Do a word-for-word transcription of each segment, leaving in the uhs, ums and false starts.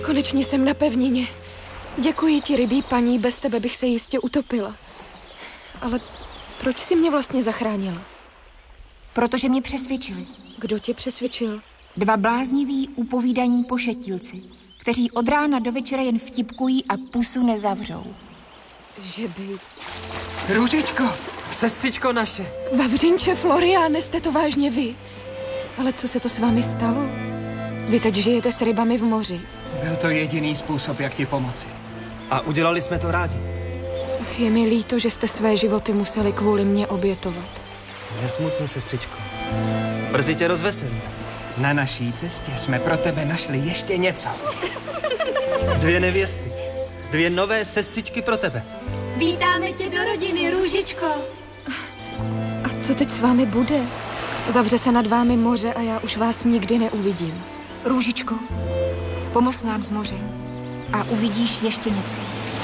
Konečně jsem na pevnině. Děkuji ti, rybí paní, bez tebe bych se jistě utopila. Ale proč jsi mě vlastně zachránila? Protože mě přesvědčili. Kdo tě přesvědčil? Dva blázniví upovídaní pošetilci, kteří od rána do večera jen vtipkují a pusu nezavřou. Že by... Růžičko, sestřičko naše. Vavřinče, Floriáne, jste to vážně vy? Ale co se to s vámi stalo? Vy teď žijete s rybami v moři. Byl to jediný způsob, jak ti pomoci. A udělali jsme to rádi. Ach, je mi líto, že jste své životy museli kvůli mně obětovat. Nesmutni, sestřičko. Brzy tě rozveselí. Na naší cestě jsme pro tebe našli ještě něco. Dvě nevěsty. Dvě nové sestřičky pro tebe. Vítáme tě do rodiny, Růžičko. A co teď s vámi bude? Zavře se nad vámi moře a já už vás nikdy neuvidím. Růžičko, pomoz nám z moře a uvidíš ještě něco.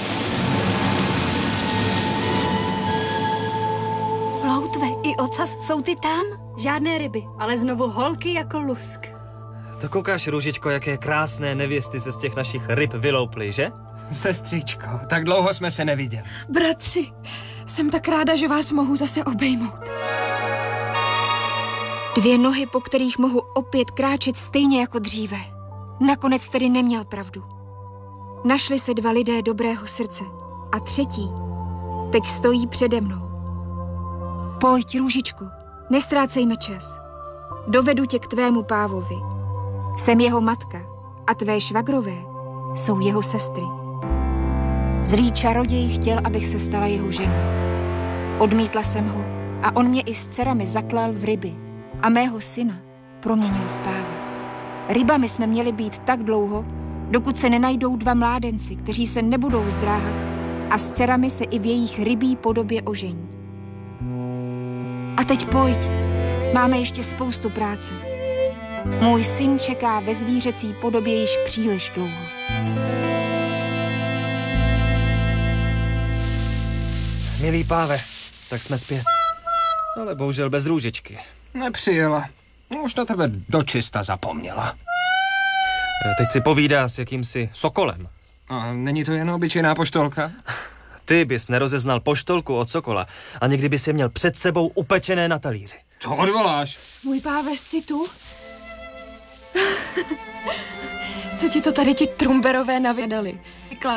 Ploutve i ocas jsou ty tam? Žádné ryby, ale znovu holky jako lusk. To koukáš, Růžičko, jaké krásné nevěsty se z těch našich ryb vylouply, že? Sestřičko, tak dlouho jsme se neviděli. Bratři, jsem tak ráda, že vás mohu zase obejmout. Dvě nohy, po kterých mohu opět kráčet stejně jako dříve. Nakonec tedy neměl pravdu. Našli se dva lidé dobrého srdce a třetí teď stojí přede mnou. Pojď, Růžičku, nestrácejme čas. Dovedu tě k tvému pávovi. Jsem jeho matka a tvé švagrové jsou jeho sestry. Zlý čaroděj chtěl, abych se stala jeho ženou. Odmítla jsem ho a on mě i s dcerami zaklal v ryby a mého syna proměnil v páva. Rybami jsme měli být tak dlouho, dokud se nenajdou dva mládenci, kteří se nebudou zdráhat a s dcerami se i v jejich rybí podobě ožení. A teď pojď, máme ještě spoustu práce. Můj syn čeká ve zvířecí podobě již příliš dlouho. Milý páve, tak jsme zpět. Ale bohužel bez Růžičky. Nepřijela. Už na tebe dočista zapomněla. Teď si povídá s jakýmsi sokolem. A není to jen obyčejná poštolka? Ty bys nerozeznal poštolku od sokola a někdy bys je měl před sebou upečené na talíři. To odvoláš. Můj páve, jsi tu? Co ti to tady ti trumberové navědali?